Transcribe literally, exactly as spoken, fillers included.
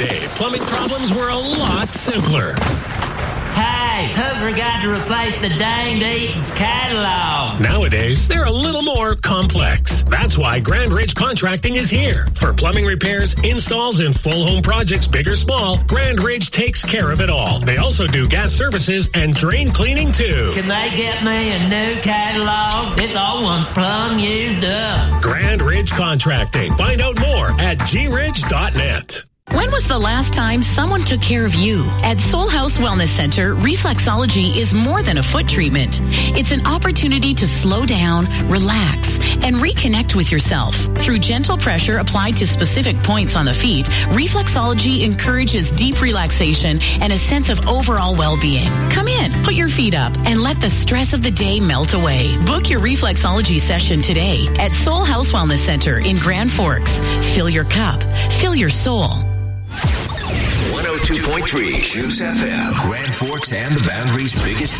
day, plumbing problems were a lot simpler. Hey, who forgot to replace the danged Eaton's catalog? Nowadays, they're a little more complex. That's why Grand Ridge Contracting is here. For plumbing repairs, installs, and full home projects, big or small, Grand Ridge takes care of it all. They also do gas services and drain cleaning, too. Can they get me a new catalog? This old one's plumb used up. Grand Ridge Contracting. Find out more at g ridge dot net. When was the last time someone took care of you? At Soul House Wellness Center, reflexology is more than a foot treatment. It's an opportunity to slow down, relax, and reconnect with yourself. Through gentle pressure applied to specific points on the feet, reflexology encourages deep relaxation and a sense of overall well-being. Come in, put your feet up, and let the stress of the day melt away. Book your reflexology session today at Soul House Wellness Center in Grand Forks. Fill your cup. Fill your soul. one oh two point three Juice F M, Grand Forks and the Boundary's biggest